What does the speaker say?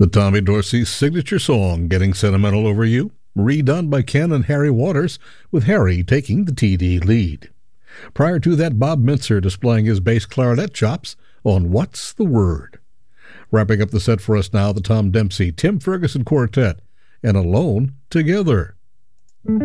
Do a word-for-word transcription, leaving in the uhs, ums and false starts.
The Tommy Dorsey signature song, Getting Sentimental Over You, redone by Ken and Harry Waters, with Harry taking the T D lead. Prior to that, Bob Mintzer displaying his bass clarinet chops on What's the Word. Wrapping up the set for us now, the Tom Dempsey, Tim Ferguson Quartet, and Alone Together.